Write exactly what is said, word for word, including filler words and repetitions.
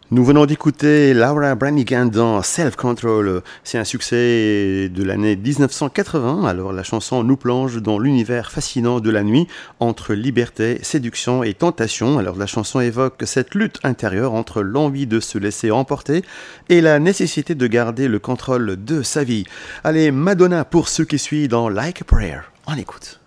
Nous venons d'écouter Laura Branigan dans Self Control. C'est un succès de l'année dix-neuf cent quatre-vingts. Alors la chanson nous plonge dans l'univers fascinant de la nuit entre liberté, séduction et tentation. Alors la chanson évoque cette lutte intérieure entre l'envie de se laisser emporter et la nécessité de garder le contrôle de sa vie. Allez, Madonna pour ceux qui suivent dans Like a Prayer. On écoute.